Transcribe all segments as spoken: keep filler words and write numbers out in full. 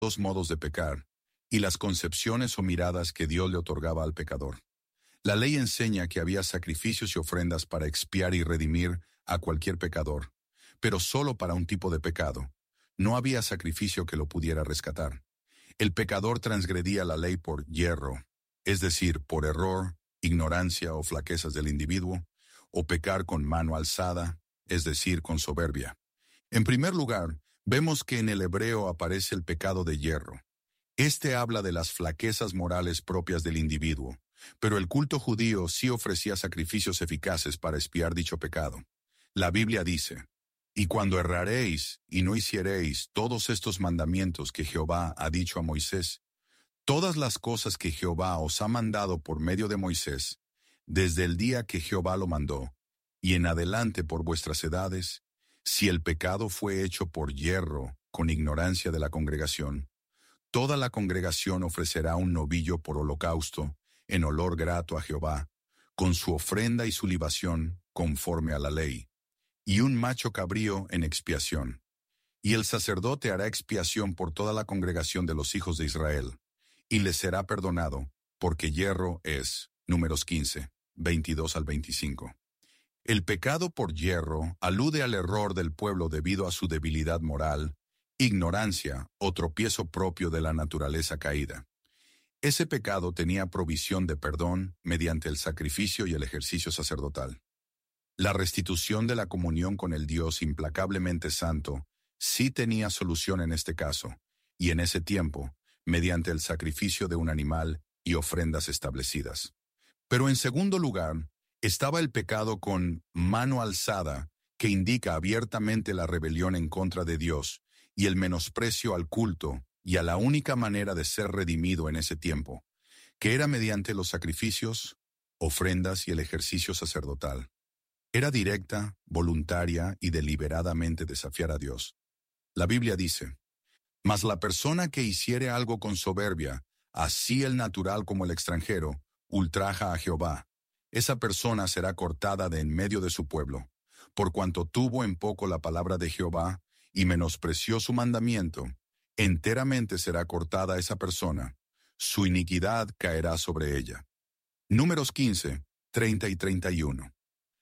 dos modos de pecar y las concepciones o miradas que Dios le otorgaba al pecador. La ley enseña que había sacrificios y ofrendas para expiar y redimir a cualquier pecador, pero solo para un tipo de pecado. No había sacrificio que lo pudiera rescatar. El pecador transgredía la ley por yerro, es decir, por error, ignorancia o flaquezas del individuo, o pecar con mano alzada, es decir, con soberbia. En primer lugar, vemos que en el hebreo aparece el pecado de yerro. Este habla de las flaquezas morales propias del individuo, pero el culto judío sí ofrecía sacrificios eficaces para expiar dicho pecado. La Biblia dice: «Y cuando erraréis y no hiciereis todos estos mandamientos que Jehová ha dicho a Moisés, todas las cosas que Jehová os ha mandado por medio de Moisés, desde el día que Jehová lo mandó, y en adelante por vuestras edades, si el pecado fue hecho por yerro, con ignorancia de la congregación, toda la congregación ofrecerá un novillo por holocausto, en olor grato a Jehová, con su ofrenda y su libación, conforme a la ley, y un macho cabrío en expiación. Y el sacerdote hará expiación por toda la congregación de los hijos de Israel, y les será perdonado, porque yerro es». Números quince, veintidós al veinticinco. El pecado por yerro alude al error del pueblo debido a su debilidad moral, ignorancia o tropiezo propio de la naturaleza caída. Ese pecado tenía provisión de perdón mediante el sacrificio y el ejercicio sacerdotal. La restitución de la comunión con el Dios implacablemente santo sí tenía solución en este caso, y en ese tiempo, mediante el sacrificio de un animal y ofrendas establecidas. Pero en segundo lugar, estaba el pecado con mano alzada, que indica abiertamente la rebelión en contra de Dios y el menosprecio al culto y a la única manera de ser redimido en ese tiempo, que era mediante los sacrificios, ofrendas y el ejercicio sacerdotal. Era directa, voluntaria y deliberadamente desafiar a Dios. La Biblia dice: «Mas la persona que hiciere algo con soberbia, así el natural como el extranjero, ultraja a Jehová. Esa persona será cortada de en medio de su pueblo, por cuanto tuvo en poco la palabra de Jehová y menospreció su mandamiento. Enteramente será cortada esa persona, su iniquidad caerá sobre ella». Números quince, treinta y treinta y uno.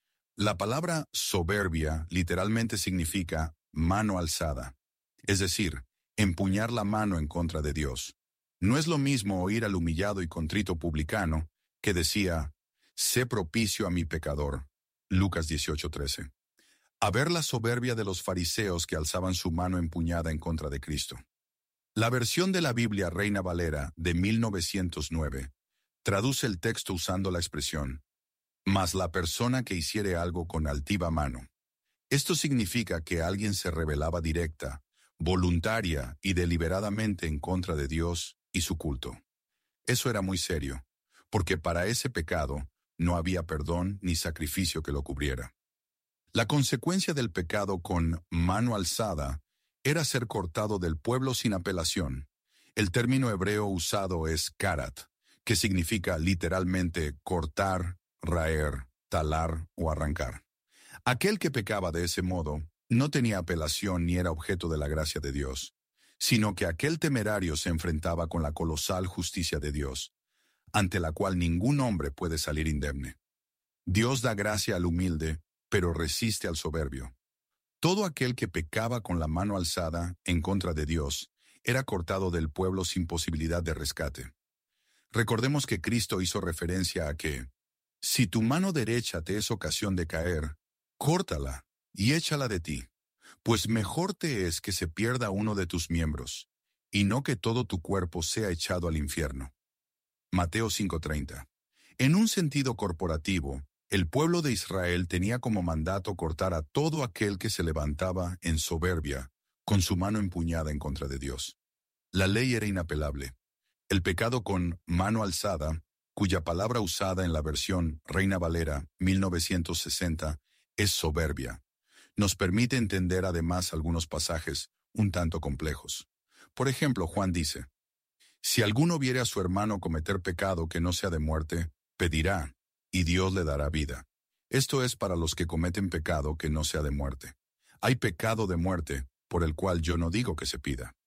La palabra soberbia literalmente significa mano alzada, es decir, empuñar la mano en contra de Dios. No es lo mismo oír al humillado y contrito publicano que decía: «Sé propicio a mi pecador», Lucas dieciocho, trece, a ver la soberbia de los fariseos que alzaban su mano empuñada en contra de Cristo. La versión de la Biblia Reina Valera de mil novecientos nueve traduce el texto usando la expresión: «Mas la persona que hiciere algo con altiva mano». Esto significa que alguien se rebelaba directa, voluntaria y deliberadamente en contra de Dios y su culto. Eso era muy serio, porque para ese pecado no había perdón ni sacrificio que lo cubriera. La consecuencia del pecado con mano alzada era ser cortado del pueblo sin apelación. El término hebreo usado es karat, que significa literalmente cortar, raer, talar o arrancar. Aquel que pecaba de ese modo no tenía apelación ni era objeto de la gracia de Dios, sino que aquel temerario se enfrentaba con la colosal justicia de Dios, ante la cual ningún hombre puede salir indemne. Dios da gracia al humilde, pero resiste al soberbio. Todo aquel que pecaba con la mano alzada en contra de Dios era cortado del pueblo sin posibilidad de rescate. Recordemos que Cristo hizo referencia a que: «Si tu mano derecha te es ocasión de caer, córtala y échala de ti, pues mejor te es que se pierda uno de tus miembros, y no que todo tu cuerpo sea echado al infierno». Mateo cinco treinta. En un sentido corporativo, el pueblo de Israel tenía como mandato cortar a todo aquel que se levantaba en soberbia, con su mano empuñada en contra de Dios. La ley era inapelable. El pecado con mano alzada, cuya palabra usada en la versión Reina Valera mil novecientos sesenta es soberbia, nos permite entender además algunos pasajes un tanto complejos. Por ejemplo, Juan dice: «Si alguno viere a su hermano cometer pecado que no sea de muerte, pedirá, y Dios le dará vida». Esto es para los que cometen pecado que no sea de muerte. Hay pecado de muerte, por el cual yo no digo que se pida.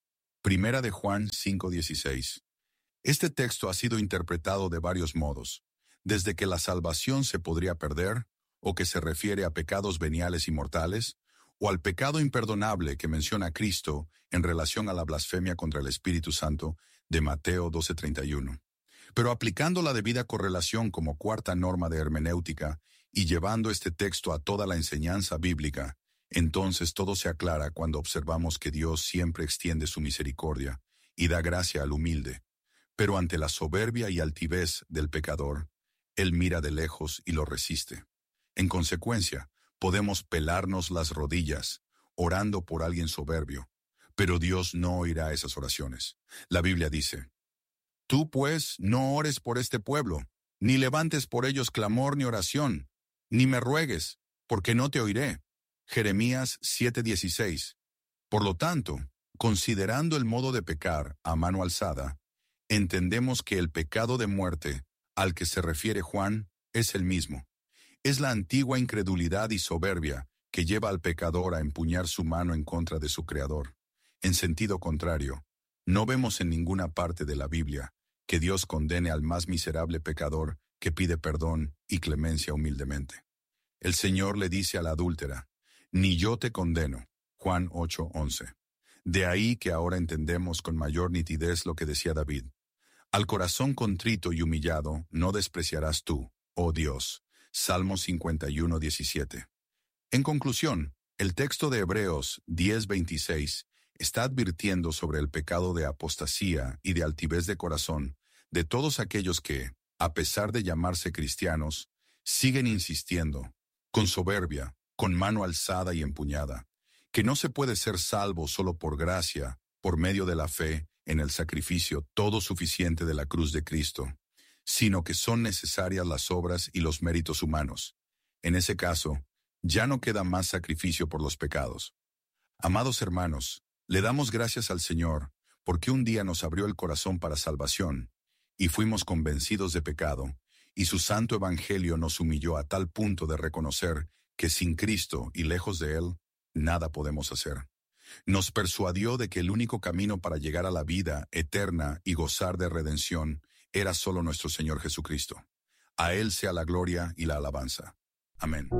Primera de Juan cinco dieciséis. Este texto ha sido interpretado de varios modos, desde que la salvación se podría perder, o que se refiere a pecados veniales y mortales, o al pecado imperdonable que menciona Cristo en relación a la blasfemia contra el Espíritu Santo de Mateo doce treinta y uno. Pero aplicando la debida correlación como cuarta norma de hermenéutica y llevando este texto a toda la enseñanza bíblica, entonces todo se aclara cuando observamos que Dios siempre extiende su misericordia y da gracia al humilde. Pero ante la soberbia y altivez del pecador, Él mira de lejos y lo resiste. En consecuencia, podemos pelarnos las rodillas, orando por alguien soberbio, pero Dios no oirá esas oraciones. La Biblia dice, «Tú pues no ores por este pueblo, ni levantes por ellos clamor ni oración, ni me ruegues, porque no te oiré». Jeremías siete dieciséis. Por lo tanto, considerando el modo de pecar a mano alzada, entendemos que el pecado de muerte al que se refiere Juan es el mismo. Es la antigua incredulidad y soberbia que lleva al pecador a empuñar su mano en contra de su Creador. En sentido contrario, no vemos en ninguna parte de la Biblia que Dios condene al más miserable pecador que pide perdón y clemencia humildemente. El Señor le dice a la adúltera, «Ni yo te condeno». Juan ocho once. De ahí que ahora entendemos con mayor nitidez lo que decía David. Al corazón contrito y humillado no despreciarás tú, oh Dios. Salmo cincuenta y uno diecisiete. En conclusión, el texto de Hebreos diez veintiséis está advirtiendo sobre el pecado de apostasía y de altivez de corazón de todos aquellos que, a pesar de llamarse cristianos, siguen insistiendo, con soberbia, con mano alzada y empuñada, que no se puede ser salvo solo por gracia, por medio de la fe en el sacrificio todo suficiente de la cruz de Cristo, sino que son necesarias las obras y los méritos humanos. En ese caso, ya no queda más sacrificio por los pecados. Amados hermanos, le damos gracias al Señor, porque un día nos abrió el corazón para salvación, y fuimos convencidos de pecado, y su santo evangelio nos humilló a tal punto de reconocer que sin Cristo y lejos de Él, nada podemos hacer. Nos persuadió de que el único camino para llegar a la vida eterna y gozar de redención era solo nuestro Señor Jesucristo. A Él sea la gloria y la alabanza. Amén.